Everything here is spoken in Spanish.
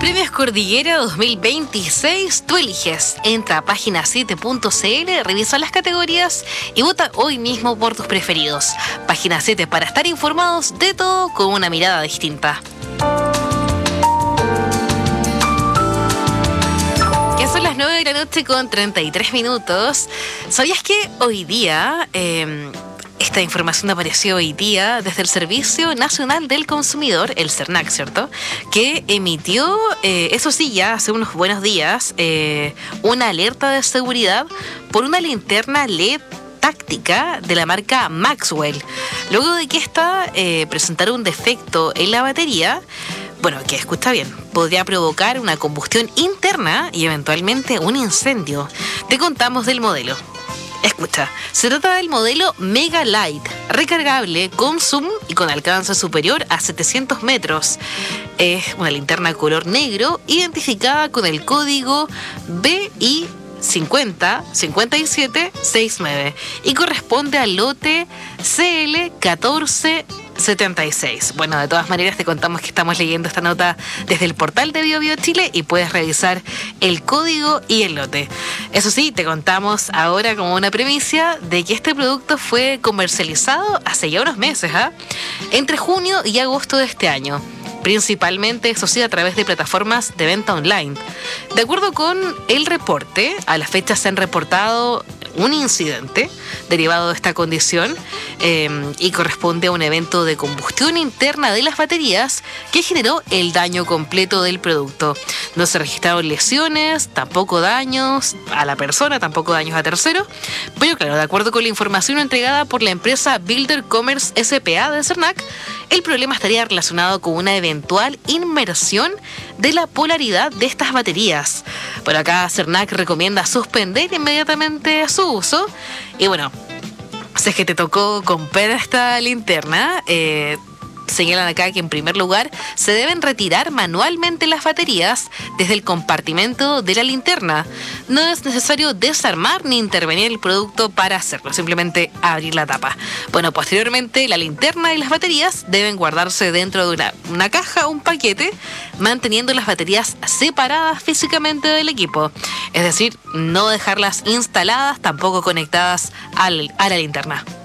Premios Cordillera 2026, tú eliges. Entra a página7.cl, revisa las categorías y vota hoy mismo por tus preferidos. Página 7 para estar informados de todo con una mirada distinta. Ya son las 9 de la noche con 33 minutos. ¿Sabías que hoy día... Esta información apareció hoy día desde el Servicio Nacional del Consumidor, el CERNAC, ¿cierto? Que emitió, eso sí, ya hace unos buenos días, una alerta de seguridad por una linterna LED táctica de la marca Maxwell. Luego de que esta presentara un defecto en la batería, bueno, que escucha bien, podría provocar una combustión interna y eventualmente un incendio. Te contamos del modelo. Escucha, se trata del modelo Mega Light, recargable con zoom y con alcance superior a 700 metros. Es una linterna color negro identificada con el código BI 505769 y corresponde al lote CL1476. Bueno, de todas maneras te contamos que estamos leyendo esta nota desde el portal de BioBio Chile y puedes revisar el código y el lote. Eso sí, te contamos ahora como una primicia de que este producto fue comercializado hace ya unos meses, entre junio y agosto de este año. Principalmente, eso sí, a través de plataformas de venta online. De acuerdo con el reporte, a la fecha se han reportado un incidente derivado de esta condición y corresponde a un evento de combustión interna de las baterías que generó el daño completo del producto. No se registraron lesiones, tampoco daños a la persona, tampoco daños a terceros, pero claro, de acuerdo con la información entregada por la empresa Builder Commerce S.p.A. de CERNAC, el problema estaría relacionado con una eventual inmersión de la polaridad de estas baterías. Por acá, CERNAC recomienda suspender inmediatamente su uso. Y bueno, si es que te tocó comprar esta linterna, señalan acá que en primer lugar se deben retirar manualmente las baterías desde el compartimento de la linterna. No es necesario desarmar ni intervenir el producto para hacerlo, simplemente abrir la tapa. Bueno, posteriormente la linterna y las baterías deben guardarse dentro de una caja o un paquete, manteniendo las baterías separadas físicamente del equipo. Es decir, no dejarlas instaladas, tampoco conectadas a la linterna.